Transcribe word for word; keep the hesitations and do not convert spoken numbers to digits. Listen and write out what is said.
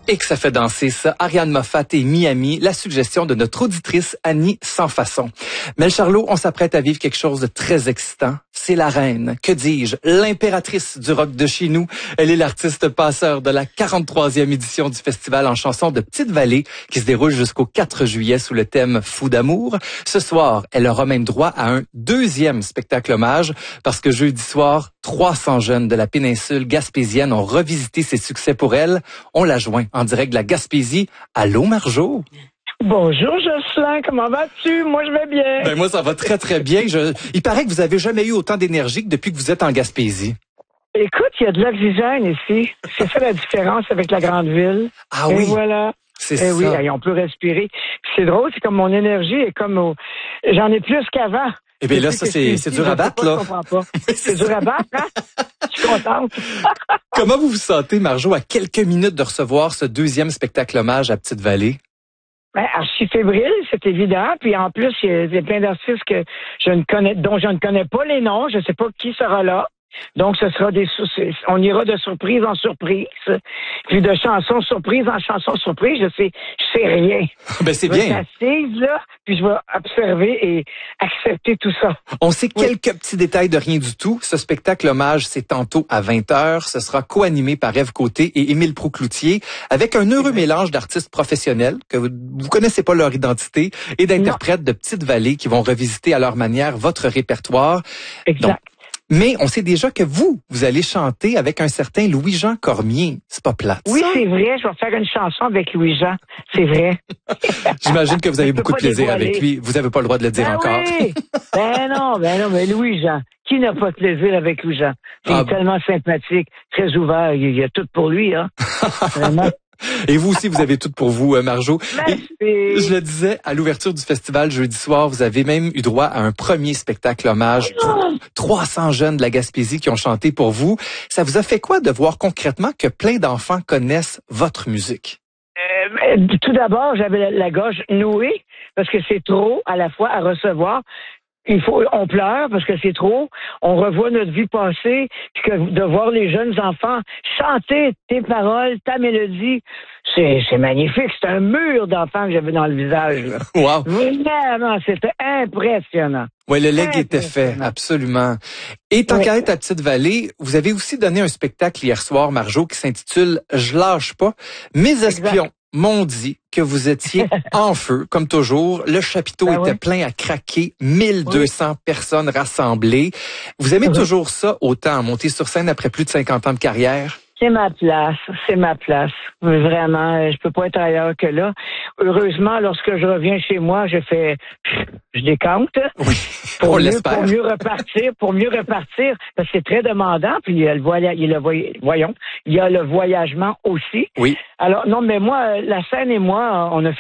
Et que ça fait danser ça, Ariane Moffat et Miami, la suggestion de notre auditrice Annie Sans Façon. Mel Charlot, on s'apprête à vivre quelque chose de très excitant. C'est la reine, que dis-je, l'impératrice du rock de chez nous. Elle est l'artiste passeur de la quarante-troisième édition du Festival en chansons de Petite-Vallée qui se déroule jusqu'au quatre juillet sous le thème Fou d'amour. Ce soir, elle aura même droit à un deuxième spectacle hommage parce que jeudi soir, trois cents jeunes de la péninsule gaspésienne ont revisité ses succès pour elle. On la joint en direct de la Gaspésie. Allô, Marjo? Bonjour, Jocelyn. Comment vas-tu? Moi, je vais bien. Ben, moi, ça va très, très bien. Je... Il paraît que vous avez jamais eu autant d'énergie que depuis que vous êtes en Gaspésie. Écoute, il y a de l'oxygène ici. C'est ça la différence avec la grande ville. Ah et oui? Voilà. C'est et ça. Oui, et on peut respirer. C'est drôle, c'est comme mon énergie est comme au... J'en ai plus qu'avant. Eh bien là, ça, c'est, c'est dur à battre, là. Je comprends pas. C'est dur à battre, hein? Je suis contente. Comment vous vous sentez, Marjo, à quelques minutes de recevoir ce deuxième spectacle hommage à Petite-Vallée? Ben, archi fébrile, c'est évident. Puis en plus, il y a, il y a plein d'artistes que je ne connais, dont je ne connais pas les noms. Je ne sais pas qui sera là. Donc, ce sera des, on ira de surprise en surprise, puis de chanson surprise en chanson surprise. Je sais, je sais rien. Ben, c'est je vais bien. être assise, là, puis je vais observer et accepter tout ça. On sait Oui. quelques petits détails de rien du tout. Ce spectacle hommage, c'est tantôt à vingt heures. Ce sera co-animé par Ève Côté et Émile Proucloutier, avec un heureux mélange d'artistes professionnels, que vous, vous connaissez pas leur identité, et d'interprètes de Petite-Vallée qui vont revisiter à leur manière votre répertoire. Exact. Donc, mais on sait déjà que vous, vous allez chanter avec un certain Louis-Jean Cormier. C'est pas plate, Oui, ça? c'est vrai. Je vais faire une chanson avec Louis-Jean. C'est vrai. J'imagine que vous avez Je peux beaucoup de pas plaisir dévoiler. avec lui. Vous n'avez pas le droit de le dire Ben encore. oui. Ben non, ben non, mais Louis-Jean. Qui n'a pas de plaisir avec Louis-Jean? Il Ah, est tellement sympathique, très ouvert. Il y a tout pour lui, hein. Vraiment. Et vous aussi, vous avez tout pour vous, euh, Marjo. Merci. Et je le disais, à l'ouverture du festival jeudi soir, vous avez même eu droit à un premier spectacle hommage. trois cents jeunes de la Gaspésie qui ont chanté pour vous. Ça vous a fait quoi de voir concrètement que plein d'enfants connaissent votre musique? Euh, tout d'abord, j'avais la, la gorge nouée parce que c'est trop à la fois à recevoir. Il faut, on pleure parce que c'est trop. On revoit notre vie passée, puis que de voir les jeunes enfants chanter tes paroles, ta mélodie, c'est, c'est magnifique. C'est un mur d'enfants que j'avais dans le visage. Là. Wow! Vraiment, c'était impressionnant. Oui, le leg était fait, absolument. Et tant Oui. qu'à être à Petite-Vallée, vous avez aussi donné un spectacle hier soir, Marjo, qui s'intitule « Je lâche pas ». Mes espions m'ont dit que vous étiez en feu, comme toujours. Le chapiteau Ben était oui. plein à craquer, mille deux cents Oui. personnes rassemblées. Vous aimez Oui. toujours ça, autant, monter sur scène après plus de cinquante ans de carrière? C'est ma place, c'est ma place. Vraiment, je peux pas être ailleurs que là. Heureusement, lorsque je reviens chez moi, je fais, je décante. Oui, pour on mieux, l'espère. pour mieux repartir, pour mieux repartir, parce que c'est très demandant. Puis il y a le voyage, il y a le voy- voyons, il y a le voyagement aussi. Oui. Alors non, mais moi, la scène et moi, on a fait